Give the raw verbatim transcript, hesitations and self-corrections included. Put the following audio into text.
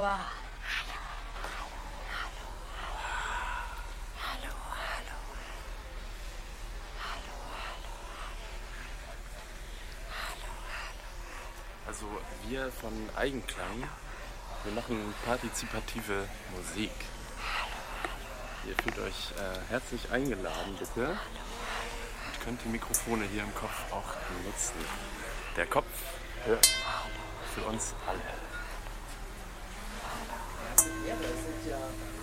Hallo, hallo, hallo. Also wir von Eigenklang, wir machen partizipative Musik. Ihr fühlt euch äh, herzlich eingeladen, bitte. Und könnt die Mikrofone hier im Kopf auch nutzen. Der Kopf hört für uns alle. Ja, das sind ja